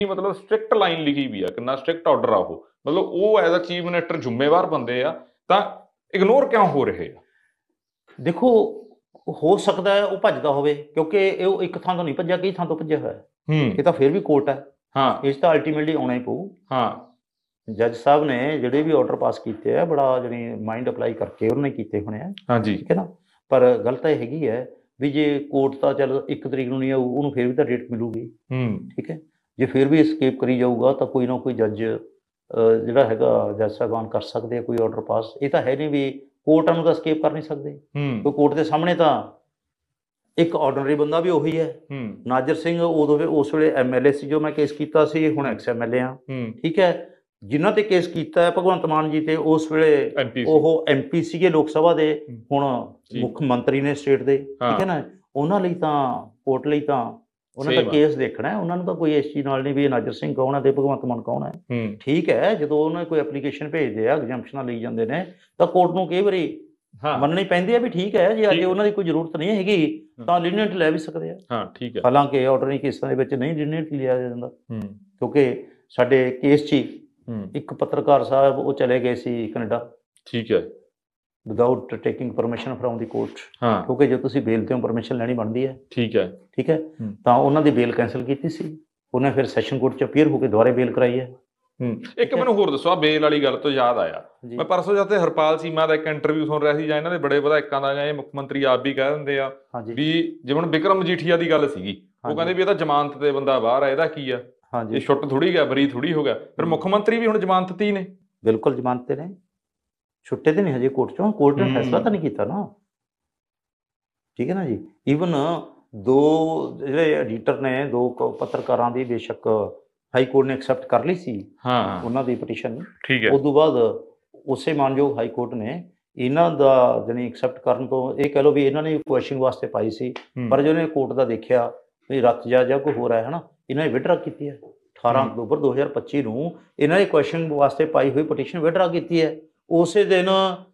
ਮਤਲਬ strict line ਲਿਖੀ ਵੀ ਆ, ਕਿੰਨਾ ਸਟ੍ਰਿਕਟ ਆਰਡਰ ਆ ਉਹ, ਮਤਲਬ ਉਹ ਐਜ਼ ਅ ਚੀਫ ਮਿਨਿਸਟਰ ਜ਼ਿੰਮੇਵਾਰ ਬੰਦੇ ਆ, ਤਾਂ ਇਗਨੋਰ ਕਿਉਂ ਹੋ ਰਹੇ ਆ? ਦੇਖੋ, ਹੋ ਸਕਦਾ ਹੈ ਉਹ ਭੱਜਦਾ ਹੋਵੇ, ਕਿਉਂਕਿ ਇਹ ਇੱਕ ਥਾਂ ਤੋਂ ਨਹੀਂ ਭੱਜਿਆ, ਕਈ ਥਾਂ ਤੋਂ ਭੱਜਿਆ ਹੋਇਆ। ਇਹ ਤਾਂ ਫਿਰ ਵੀ ਕੋਰਟ ਹੈ, ਇਸ ਤਾਂ ਅਲਟੀਮੇਟਲੀ ਆਉਣਾ ਹੀ ਪਊ। ਜੱਜ ਸਾਹਿਬ ਨੇ ਜਿਹੜੇ ਵੀ ਆਰਡਰ ਪਾਸ ਕੀਤੇ ਆ, ਬੜਾ ਜਾਣੀ ਮਾਈਂਡ ਅਪਲਾਈ ਕਰਕੇ ਉਹਨਾਂ ਨੇ ਕੀਤੇ ਹੋਣੇ ਆ। ਹਾਂਜੀ, ਠੀਕ ਹੈ ਨਾ। ਪਰ ਗੱਲ ਤਾਂ ਇਹ ਹੈਗੀ ਹੈ ਵੀ ਜੇ ਕੋਰਟ ਤਾਂ ਚੱਲ 1 ਤਰੀਕ ਨੂੰ ਨਹੀਂ ਆਊ, ਉਹਨੂੰ ਫਿਰ ਵੀ ਤਾਂ ਡੇਟ ਮਿਲੂਗੀ। ਠੀਕ ਹੈ। ਜੇ ਫਿਰ ਵੀ escape ਕਰੀ ਜਾਊਗਾ ਤਾਂ ਕੋਈ ਨਾ ਕੋਈ ਜੱਜ ਜਿਹੜਾ ਹੈਗਾ ਜੱਜ ਸਾਹਿਬਾਨ ਕਰ ਸਕਦੇ ਆ ਕੋਈ ਆਰਡਰ ਪਾਸ। ਇਹ ਤਾਂ ਹੈ ਨਹੀਂ ਵੀ ਕੋਰਟਾਂ ਨੂੰ ਤਾਂ escape ਕਰ ਨਹੀਂ ਸਕਦੇ, ਕਿਉਂਕਿ ਕੋਰਟ ਦੇ ਸਾਹਮਣੇ ਤਾਂ ਇੱਕ ਆਰਡੀਨਰੀ ਬੰਦਾ ਵੀ ਉਹੀ ਹੈ। ਨਾਜ਼ਰ ਸਿੰਘ ਉਦੋਂ ਉਸ ਵੇਲੇ MLA ਸੀ ਜੋ ਮੈਂ ਕੇਸ ਕੀਤਾ ਸੀ, ਹੁਣ ex-MLA ਆ। ਠੀਕ ਹੈ। ਜਿਨ੍ਹਾਂ ਤੇ ਕੇਸ ਕੀਤਾ ਹੈ ਭਗਵੰਤ ਮਾਨ ਜੀ ਤੇ, ਉਸ ਵੇਲੇ ਉਹ MP ਸੀਗੇ ਲੋਕ ਸਭਾ ਦੇ, ਹੁਣ ਮੁੱਖ ਮੰਤਰੀ ਨੇ ਸਟੇਟ ਦੇ। ਠੀਕ ਹੈ ਨਾ। ਉਹਨਾਂ ਲਈ ਤਾਂ ਕੋਰਟ ਲਈ ਤਾਂ ਉਹਨਾਂ ਦਾ ਕੇਸ ਦੇਖਣਾ, ਉਹਨਾਂ ਨੂੰ ਤਾਂ ਕੋਈ ਇਸ ਚੀਜ਼ ਨਾਲ ਨਹੀਂ ਵੀ ਨਾਜ਼ਰ ਸਿੰਘ ਕੌਣ ਹੈ ਤੇ ਭਗਵੰਤ ਮਾਨ ਕੌਣ ਹੈ। ਠੀਕ ਹੈ। ਜਦੋਂ ਉਹਨਾਂ ਕੋਈ ਐਪਲੀਕੇਸ਼ਨ ਭੇਜਦੇ ਆ, ਐਗਜ਼ੈਂਪਸ਼ਨਾਂ ਲਈ ਜਾਂਦੇ ਨੇ, ਤਾਂ ਕੋਰਟ ਨੂੰ ਕਈ ਵਾਰੀ ਮੰਨਣੀ ਪੈਂਦੀ ਹੈ ਵੀ ਠੀਕ ਹੈ, ਜੇ ਅੱਜ ਉਹਨਾਂ ਦੀ ਕੋਈ ਜ਼ਰੂਰਤ ਨਹੀਂ ਹੈਗੀ ਤਾਂ ਲੀਨੀਅੰਟ ਲੈ ਵੀ ਸਕਦੇ ਆ। ਠੀਕ ਹੈ। ਹਾਲਾਂਕਿ ਆਰਡਨਰੀ ਕੇਸਾਂ ਦੇ ਵਿੱਚ ਨਹੀਂ ਲੀਨੀਅੰਟ ਲਿਆ ਜਾਂਦਾ, ਕਿਉਂਕਿ ਸਾਡੇ ਕੇਸ 'ਚ ਇੱਕ ਪੱਤਰਕਾਰ ਸਾਹਿਬ ਉਹ ਚਲੇ ਗਏ ਸੀ ਕੈਨੇਡਾ। ਠੀਕ ਹੈ। Without taking permission from the court, ਕਿਉਂਕਿ ਜੇ ਤੁਸੀਂ ਬੇਲ ਤੇ ਪਰਮਿਸ਼ਨ ਲੈਣੀ ਬਣਦੀ ਹੈ। ਠੀਕ ਹੈ। ਠੀਕ ਹੈ। ਤਾਂ ਉਹਨਾਂ ਦੀ ਬੇਲ ਕੈਂਸਲ ਕੀਤੀ ਸੀ, ਉਹਨੇ ਫਿਰ ਸੈਸ਼ਨ ਕੋਰਟ 'ਚ ਅਪੀਅਰ ਹੋ ਕੇ ਦੁਬਾਰਾ ਬੇਲ ਕਰਾਈ ਹੈ। ਇੱਕ ਮੈਨੂੰ ਹੋਰ ਦੱਸੋ, ਆ ਬੇਲ ਵਾਲੀ ਗੱਲ ਤੋਂ ਯਾਦ ਆਇਆ, ਮੈਂ ਪਰਸੋਂ ਜਦ ਤੇ ਹਰਪਾਲ ਚੀਮਾ ਦਾ ਇੱਕ ਇੰਟਰਵਿਊ ਸੁਣ ਰਿਹਾ ਸੀ, ਜਾਂ ਇਹਨਾਂ ਦੇ ਬੜੇ ਵਿਧਾਇਕਾਂ ਦਾ, ਜਾਂ ਇਹ ਮੁੱਖ ਮੰਤਰੀ ਆਪ ਵੀ ਕਹਿ ਦਿੰਦੇ ਆ ਵੀ ਜਿਵੇਂ ਹੁਣ ਬਿਕਰਮ ਮਜੀਠੀਆ ਦੀ ਗੱਲ ਸੀਗੀ, ਉਹ ਕਹਿੰਦੇ ਵੀ ਇਹ ਤਾਂ ਜ਼ਮਾਨਤ ਤੇ ਬੰਦਾ ਬਾਹਰ ਆ, ਇਹਦਾ ਕੀ ਆ, ਇਹ ਛੁੱਟ ਥੋੜੀ ਗਿਆ, ਬਰੀ ਥੋੜੀ ਹੋ ਗਿਆ। ਫਿਰ ਮੁੱਖ ਮੰਤਰੀ ਵੀ ਹੁਣ ਜ਼ਮਾਨਤ ਤੇ ਹੀ ਨੇ। ਬਿਲਕੁਲ ਜ਼ਮਾਨਤ ਤੇ ਨੇ, ਛੁੱਟੇ ਤੇ ਨਹੀਂ ਹਜੇ ਕੋਰਟ ਚੋਂ, ਕੋਰਟ ਨੇ ਫੈਸਲਾ ਤਾਂ ਨਹੀਂ ਕੀਤਾ ਨਾ। ਠੀਕ ਹੈ ਨਾ ਜੀ। ਈਵਨ 2 ਜਿਹੜੇ ਐਡੀਟਰ ਨੇ, 2 ਪੱਤਰਕਾਰਾਂ ਦੀ ਬੇਸ਼ੱਕ ਹਾਈ ਕੋਰਟ ਨੇ ਐਕਸੈਪਟ ਕਰ ਲਈ ਸੀ ਉਹਨਾਂ ਦੀ ਪਟੀਸ਼ਨ। ਠੀਕ ਹੈ। ਉਸ ਤੋਂ ਬਾਅਦ ਉਸੇ ਮਾਨਯੋਗ ਹਾਈ ਕੋਰਟ ਨੇ ਇਹਨਾਂ ਦਾ ਜਾਣੀ ਐਕਸੈਪਟ ਕਰਨ ਤੋਂ, ਇਹ ਕਹਿ ਲਓ ਵੀ ਇਹਨਾਂ ਨੇ ਕੁਐਸ਼ਚਨਿੰਗ ਵਾਸਤੇ ਪਾਈ ਸੀ, ਪਰ ਜਦੋਂ ਕੋਰਟ ਦਾ ਦੇਖਿਆ ਵੀ ਰੱਤ ਜਾਂ ਕੋਈ ਹੋਰ ਹੈ ਨਾ, ਇਹਨਾਂ ਨੇ ਵਿਡਰਾ ਕੀਤੀ ਹੈ। 18 ਅਕਤੂਬਰ 2025 ਨੂੰ ਇਹਨਾਂ ਨੇ ਕੁਐਸ਼ਚਨਿੰਗ ਵਾਸਤੇ ਪਾਈ ਹੋਈ ਪਟੀਸ਼ਨ ਵਿਡਰਾ ਕੀਤੀ ਹੈ। ਉਸੇ ਦਿਨ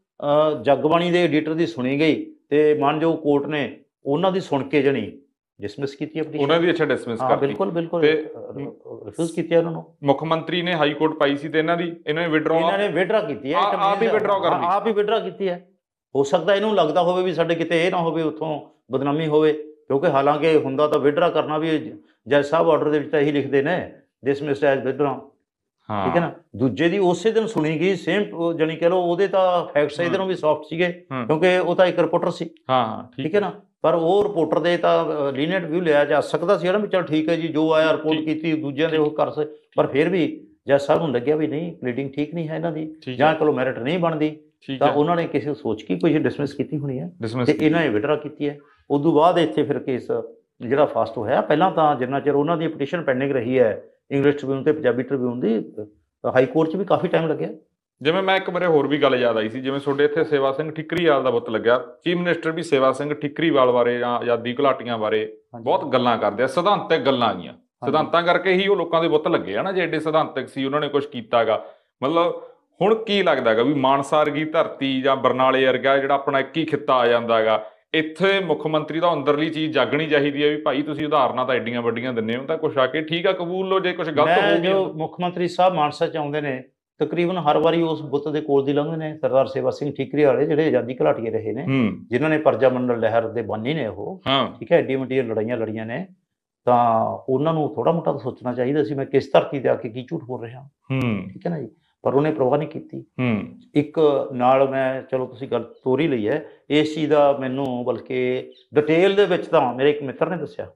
ਜਗਬਾਣੀ ਦੇ ਐਡੀਟਰ ਦੀ ਸੁਣੀ ਗਈ ਤੇ ਮਾਨਯੋਗ ਕੋਰਟ ਨੇ ਉਹਨਾਂ ਦੀ ਸੁਣ ਕੇ ਜਣੀ ਡਿਸਮਿਸ ਕੀਤੀ ਆਪਣੀ, ਉਹਨਾਂ ਦੀ। ਅੱਛਾ, ਡਿਸਮਿਸ ਕਰਤੀ। ਬਿਲਕੁਲ ਬਿਲਕੁਲ ਰਿਫਿਊਜ਼ ਕੀਤਾ ਉਹਨਾਂ ਨੂੰ। ਮੁੱਖ ਮੰਤਰੀ ਨੇ ਹਾਈ ਕੋਰਟ ਪਾਈ ਸੀ ਤੇ ਇਹਨਾਂ ਨੇ ਵਿਡਰਾ ਕੀਤੀ ਹੈ, ਆਪ ਹੀ ਵਿਡਰਾ ਕੀਤੀ ਹੈ। ਹੋ ਸਕਦਾ ਇਹਨੂੰ ਲੱਗਦਾ ਹੋਵੇ ਵੀ ਸਾਡੇ ਕਿਤੇ ਇਹ ਨਾ ਹੋਵੇ ਉੱਥੋਂ ਬਦਨਾਮੀ ਹੋਵੇ, ਕਿਉਂਕਿ ਹਾਲਾਂਕਿ ਹੁੰਦਾ ਤਾਂ ਵਿਡਰਾ ਕਰਨਾ ਵੀ ਜੱਜ ਸਾਹਿਬ ਆਰਡਰ ਦੇ ਵਿੱਚ ਤਾਂ ਇਹੀ ਲਿਖਦੇ ਨੇ, ਡਿਸਮਿਸਡ ਐਜ਼ ਵਿਡਰਾ। ਠੀਕ ਹੈ ਨਾ। ਦੂਜੇ ਦੀ ਉਸੇ ਦਿਨ ਸੁਣੀ ਗਈ ਸੇਮ, ਜਾਣੀ ਕਹਿ ਲਓ ਉਹਦੇ ਤਾਂ ਫੈਕਟਸ ਇਹਦੇ ਨੂੰ ਵੀ ਸੌਫਟ ਸੀਗੇ, ਕਿਉਂਕਿ ਉਹ ਤਾਂ ਇੱਕ ਰਿਪੋਰਟਰ ਸੀ। ਠੀਕ ਹੈ ਨਾ। ਪਰ ਉਹ ਰਿਪੋਰਟਰ ਦੇ ਤਾਂ ਲੀਨੀਅੰਟ ਵਿਊ ਲਿਆ ਜਾ ਸਕਦਾ ਸੀ ਨਾ ਵੀ ਚਲ ਠੀਕ ਹੈ ਜੀ, ਜੋ ਆਇਆ ਰਿਪੋਰਟ ਕੀਤੀ, ਦੂਜਿਆਂ ਦੇ ਉਹ ਕਰ ਸਕਦੇ। ਪਰ ਫਿਰ ਵੀ ਜੱਜ ਸਾਹਿਬ ਨੂੰ ਲੱਗਿਆ ਵੀ ਨਹੀਂ, ਪਲੀਡਿੰਗ ਠੀਕ ਨਹੀਂ ਹੈ ਇਹਨਾਂ ਦੀ, ਜਾਂ ਚਲੋ ਮੈਰਿਟ ਨਹੀਂ ਬਣਦੀ, ਤਾਂ ਉਹਨਾਂ ਨੇ ਕਿਸੇ ਸੋਚ ਕੇ ਕੋਈ ਡਿਸਮਿਸ ਕੀਤੀ ਹੋਣੀ ਹੈ ਤੇ ਇਹਨਾਂ ਨੇ ਵਿਡਰਾ ਕੀਤੀ ਹੈ। ਉਸ ਤੋਂ ਬਾਅਦ ਇੱਥੇ ਫਿਰ ਕੇਸ ਜਿਹੜਾ ਫਾਸਟ ਹੋਇਆ। ਪਹਿਲਾਂ ਤਾਂ ਜਿੰਨਾ ਚਿਰ ਉਹਨਾਂ ਦੀ ਪਟੀਸ਼ਨ ਪੈਂਡਿੰਗ ਰਹੀ ਹੈ ਇੰਗਲਿਸ਼ ਟ੍ਰਿਬਿਊਨ ਤੇ ਪੰਜਾਬੀ ਟ੍ਰਿਬਿਊਨ ਦੀ, ਹਾਈ ਕੋਰਟ 'ਚ ਵੀ ਕਾਫੀ ਟਾਈਮ ਲੱਗਿਆ। ਜਿਵੇਂ ਮੈਂ ਇੱਕ ਮੇਰੇ ਹੋਰ ਵੀ ਗੱਲ ਯਾਦ ਆਈ ਸੀ, ਜਿਵੇਂ ਤੁਹਾਡੇ ਇੱਥੇ ਸੇਵਾ ਸਿੰਘ ਠਿਕਰੀਵਾਲ ਦਾ ਬੁੱਤ ਲੱਗਿਆ, ਚੀਫ ਮਿਨਿਸਟਰ ਵੀ ਸੇਵਾ ਸਿੰਘ ਠਿਕਰੀਵਾਲ ਬਾਰੇ ਜਾਂ ਆਜ਼ਾਦੀ ਘੁਲਾਟੀਆਂ ਬਾਰੇ ਬਹੁਤ ਗੱਲਾਂ ਕਰਦੇ ਆ, ਸਿਧਾਂਤਕ ਗੱਲਾਂ ਗੀਆਂ। ਸਿਧਾਂਤਾਂ ਕਰਕੇ ਹੀ ਉਹ ਲੋਕਾਂ ਦੇ ਬੁੱਤ ਲੱਗੇ ਆ ਨਾ, ਜੇ ਏਡੇ ਸਿਧਾਂਤਕ ਸੀ, ਉਹਨਾਂ ਨੇ ਕੁਛ ਕੀਤਾ ਗਾ। ਮਤਲਬ ਹੁਣ ਕੀ ਲੱਗਦਾ ਗਾ ਵੀ ਮਾਨਸਾ ਵਰਗੀ ਧਰਤੀ ਜਾਂ ਬਰਨਾਲੇ ਵਰਗਾ ਜਿਹੜਾ ਆਪਣਾ ਇੱਕ ਹੀ ਖਿੱਤਾ ਆ ਜਾਂਦਾ ਗਾ, ਇੱਥੇ ਮੁੱਖ ਮੰਤਰੀ ਦਾ ਅੰਦਰਲੀ ਚੀਜ਼ ਜਾਗਣੀ ਚਾਹੀਦੀ ਹੈ ਵੀ ਭਾਈ ਤੁਸੀਂ ਉਦਾਹਰਨਾਂ ਤਾਂ ਐਡੀਆਂ ਵੱਡੀਆਂ ਦਿੰਦੇ ਹੋ, ਤਾਂ ਕੁਛ ਆ ਕੇ ਠੀਕ ਆ ਕਬੂਲ ਲਓ, ਜੇ ਕੁਛ ਗਲਤ ਹੋ ਗਿਆ। ਮੁੱਖ ਮੰਤਰੀ ਸਾਹਿਬ ਮਾਨਸਾ 'ਚ ਆਉਂਦੇ ਨੇ, ਤਕਰੀਬਨ ਹਰ ਵਾਰੀ ਉਸ ਬੁੱਤ ਦੇ ਕੋਲ ਦੀ ਲੰਘਦੇ ਨੇ। ਸਰਦਾਰ ਸੇਵਾ ਸਿੰਘ ਠੀਕਰੀਵਾਲ ਵਾਲੇ ਜਿਹੜੇ ਆਜ਼ਾਦੀ ਘੁਲਾਟੀਏ ਰਹੇ ਨੇ, ਜਿਨ੍ਹਾਂ ਨੇ ਪਰਜਾ ਮੰਡਲ ਲਹਿਰ ਦੇ ਬਾਨੀ ਨੇ ਉਹ। ਠੀਕ ਹੈ। ਐਡੀਆਂ ਵੱਡੀਆਂ ਲੜਾਈਆਂ ਲੜੀਆਂ ਨੇ, ਤਾਂ ਉਹਨਾਂ ਨੂੰ ਥੋੜਾ ਮੋਟਾ ਤਾਂ ਸੋਚਣਾ ਚਾਹੀਦਾ ਸੀ ਮੈਂ ਕਿਸ ਧਰਤੀ ਤੇ ਆ ਕੇ ਕੀ ਝੂਠ ਬੋਲ ਰਿਹਾ। ਠੀਕ ਹੈ ਨਾ ਜੀ। ਪਰ ਉਹਨੇ ਪ੍ਰਵਾਹ ਨਹੀਂ ਕੀਤੀ। ਇੱਕ ਨਾਲ ਮੈਂ, ਚਲੋ ਤੁਸੀਂ ਗੱਲ ਤੋਰ ਹੀ ਲਈ ਹੈ ਇਸ ਚੀਜ਼ ਦਾ, ਮੈਨੂੰ ਬਲਕਿ ਡਿਟੇਲ ਦੇ ਵਿੱਚ ਤਾਂ ਮੇਰੇ ਇੱਕ ਮਿੱਤਰ ਨੇ ਦੱਸਿਆ।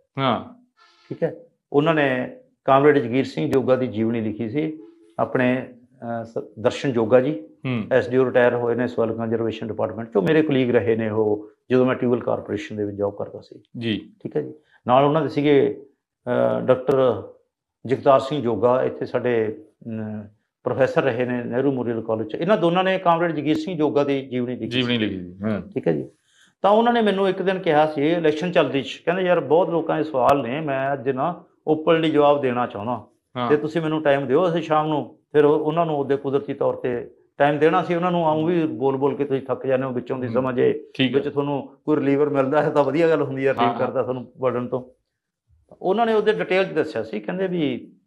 ਠੀਕ ਹੈ। ਉਹਨਾਂ ਨੇ ਕਾਮਰੇਡ ਜਗੀਰ ਸਿੰਘ ਜੋਗਾ ਦੀ ਜੀਵਨੀ ਲਿਖੀ ਸੀ, ਆਪਣੇ ਦਰਸ਼ਨ ਜੋਗਾ ਜੀ SDO ਰਿਟਾਇਰ ਹੋਏ ਨੇ ਸੋਇਲ ਕੰਜ਼ਰਵੇਸ਼ਨ ਡਿਪਾਰਟਮੈਂਟ 'ਚੋਂ, ਮੇਰੇ ਕੁਲੀਗ ਰਹੇ ਨੇ ਉਹ ਜਦੋਂ ਮੈਂ ਟਿਊਬਲ ਕਾਰਪੋਰੇਸ਼ਨ ਦੇ ਵਿੱਚ ਜੋਬ ਕਰਦਾ ਸੀ ਜੀ। ਠੀਕ ਹੈ ਜੀ। ਨਾਲ ਉਹਨਾਂ ਦੇ ਸੀਗੇ ਡਾਕਟਰ ਜਗਤਾਰ ਸਿੰਘ ਜੋਗਾ, ਇੱਥੇ ਸਾਡੇ ਪ੍ਰੋਫੈਸਰ ਰਹੇ ਨੇ ਨਹਿਰੂ ਮੈਮੋਰੀਅਲ ਕਾਲਜ 'ਚ। ਇਹਨਾਂ ਦੋਨਾਂ ਨੇ ਕਾਮਰੇਡ ਜਗੀਰ ਸਿੰਘ ਜੋਗਾ ਦੀ ਜੀਵਨੀ ਲਿਖੀ। ਠੀਕ ਹੈ ਜੀ। ਤਾਂ ਉਹਨਾਂ ਨੇ ਮੈਨੂੰ ਇੱਕ ਦਿਨ ਕਿਹਾ ਸੀ, ਇਲੈਕਸ਼ਨ ਚੱਲਦੀ 'ਚ, ਕਹਿੰਦੇ ਯਾਰ ਬਹੁਤ ਲੋਕਾਂ ਦੇ ਸਵਾਲ ਨੇ, ਮੈਂ ਅੱਜ ਨਾ ਓਪਨਲੀ ਜਵਾਬ ਦੇਣਾ ਚਾਹੁੰਦਾ, ਤੇ ਤੁਸੀਂ ਮੈਨੂੰ ਟਾਈਮ ਦਿਓ। ਅਸੀਂ ਸ਼ਾਮ ਨੂੰ ਫਿਰ ਉਹਨਾਂ ਨੂੰ ਉਹਦੇ ਕੁਦਰਤੀ ਤੌਰ ਤੇ ਟਾਈਮ ਦੇਣਾ ਸੀ। ਉਹਨਾਂ ਨੂੰ ਆਉਂ ਵੀ ਬੋਲ ਕੇ ਤੁਸੀਂ ਥੱਕ ਜਾਂਦੇ ਹੋ, ਵਿੱਚੋਂ ਦੀ ਸਮਝ ਵਿੱਚ ਤੁਹਾਨੂੰ ਕੋਈ ਰਿਲੀਵਰ ਮਿਲਦਾ ਹੈ ਤਾਂ ਵਧੀਆ ਗੱਲ ਹੁੰਦੀ ਹੈ, ਰਿਲੀਵ ਕਰਦਾ ਤੁਹਾਨੂੰ ਬਰਡਨ ਤੋਂ। ਉਹਨਾਂ ਨੇ ਉਹਦੇ ਡਿਟੇਲ 'ਚ ਦੱਸਿਆ ਸੀ, ਕਹਿੰਦੇ ਵੀ